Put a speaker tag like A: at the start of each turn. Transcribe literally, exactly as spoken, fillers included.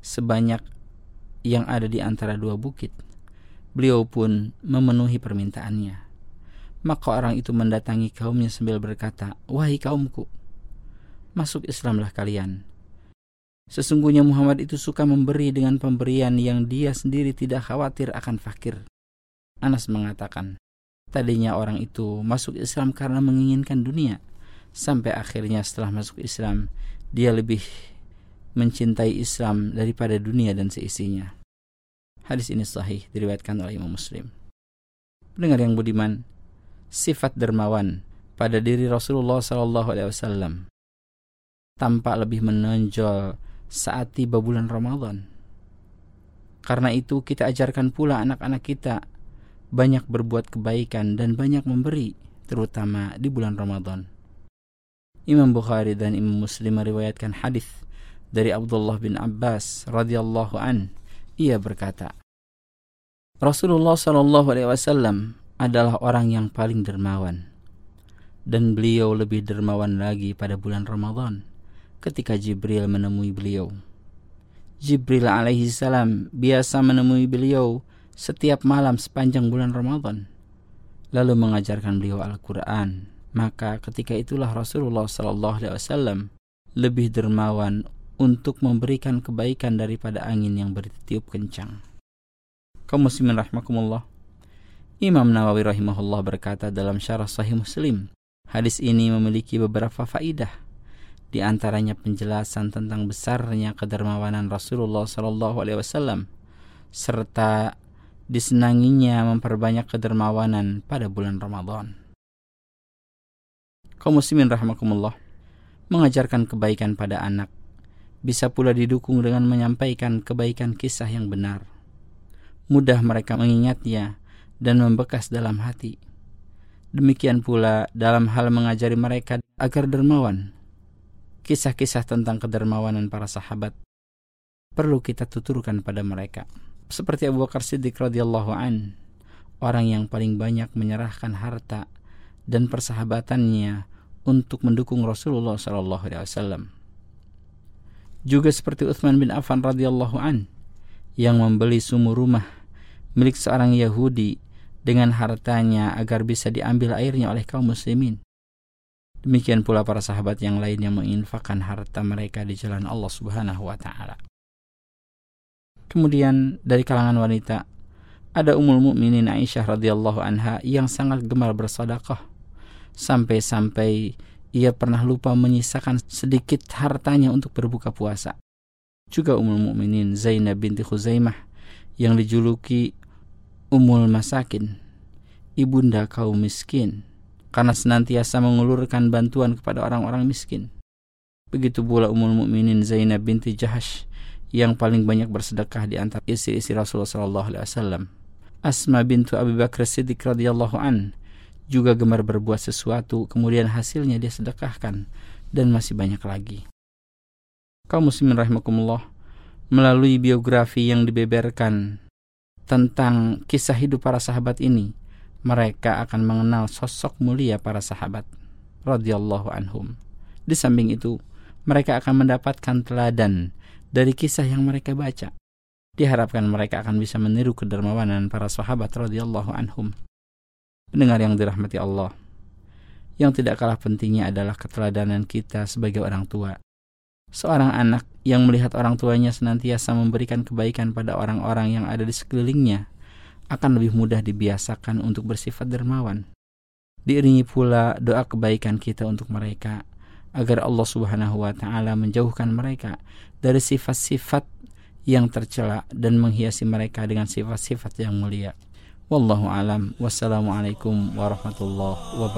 A: sebanyak yang ada di antara dua bukit. Beliau pun memenuhi permintaannya. Maka orang itu mendatangi kaumnya sambil berkata, "Wahai kaumku, masuk Islamlah kalian. Sesungguhnya Muhammad itu suka memberi dengan pemberian yang dia sendiri tidak khawatir akan fakir." Anas mengatakan, tadinya orang itu masuk Islam karena menginginkan dunia, sampai akhirnya setelah masuk Islam, dia lebih mencintai Islam daripada dunia dan seisinya. Hadis ini sahih, diriwayatkan oleh Imam Muslim. Pendengar yang budiman, sifat dermawan pada diri Rasulullah sallallahu alaihi wasallam tampak lebih menonjol saat tiba bulan Ramadan. Karena itu kita ajarkan pula anak-anak kita banyak berbuat kebaikan dan banyak memberi, terutama di bulan Ramadan. Imam Bukhari dan Imam Muslim meriwayatkan hadis dari Abdullah bin Abbas radhiyallahu an. Ia berkata, Rasulullah sallallahu alaihi wasallam adalah orang yang paling dermawan, dan beliau lebih dermawan lagi pada bulan Ramadan ketika Jibril menemui beliau. Jibril alaihi salam biasa menemui beliau setiap malam sepanjang bulan Ramadan, lalu mengajarkan beliau Al-Quran. Maka ketika itulah Rasulullah sallallahu alaihi wasallam lebih dermawan untuk memberikan kebaikan daripada angin yang bertiup kencang. Kaum muslimin rahimakumullah, Imam Nawawi rahimahullah berkata dalam syarah Sahih Muslim, hadis ini memiliki beberapa faidah, di antaranya penjelasan tentang besarnya kedermawanan Rasulullah sallallahu alaihi wasallam serta disenanginya memperbanyak kedermawanan pada bulan Ramadan. Kaum muslimin rahimakumullah, mengajarkan kebaikan pada anak bisa pula didukung dengan menyampaikan kebaikan kisah yang benar. Mudah mereka mengingatnya dan membekas dalam hati. Demikian pula dalam hal mengajari mereka agar dermawan. Kisah-kisah tentang kedermawanan para sahabat perlu kita tuturkan pada mereka. Seperti Abu Bakar Siddiq radhiyallahu an, orang yang paling banyak menyerahkan harta dan persahabatannya untuk mendukung Rasulullah sallallahu alaihi wasallam. Juga seperti Utsman bin Affan radhiyallahu an, yang membeli sumur rumah milik seorang Yahudi dengan hartanya agar bisa diambil airnya oleh kaum muslimin. Demikian pula para sahabat yang lain yang menginfakkan harta mereka di jalan Allah Subhanahu wa taala. Kemudian dari kalangan wanita ada Ummul Mukminin Aisyah radhiyallahu anha yang sangat gemar bersedekah, sampai-sampai ia pernah lupa menyisakan sedikit hartanya untuk berbuka puasa. Juga Ummul Mukminin Zainab binti Khuzaimah yang dijuluki Ummul Masakin, ibunda kaum miskin, karena senantiasa mengulurkan bantuan kepada orang-orang miskin. Begitu pula Ummul Mukminin Zainab binti Jahash yang paling banyak bersedekah di antara istri-istri Rasulullah sallallahu alaihi wasallam. Asma bintu Abi Bakar Siddiq radhiyallahu an juga gemar berbuat sesuatu, kemudian hasilnya dia sedekahkan, dan masih banyak lagi. Kaum muslimin rahimakumullah, melalui biografi yang dibeberkan tentang kisah hidup para sahabat ini, mereka akan mengenal sosok mulia para sahabat radhiyallahu anhum. Di samping itu, mereka akan mendapatkan teladan dari kisah yang mereka baca. Diharapkan mereka akan bisa meniru kedermawanan para sahabat radhiyallahu anhum. Pendengar yang dirahmati Allah, yang tidak kalah pentingnya adalah keteladanan kita sebagai orang tua. Seorang anak yang melihat orang tuanya senantiasa memberikan kebaikan pada orang-orang yang ada di sekelilingnya akan lebih mudah dibiasakan untuk bersifat dermawan. Diiringi pula doa kebaikan kita untuk mereka agar Allah Subhanahu wa taala menjauhkan mereka dari sifat-sifat yang tercela dan menghiasi mereka dengan sifat-sifat yang mulia. Wallahu alam. Wassalamualaikum warahmatullahi wabarakatuh.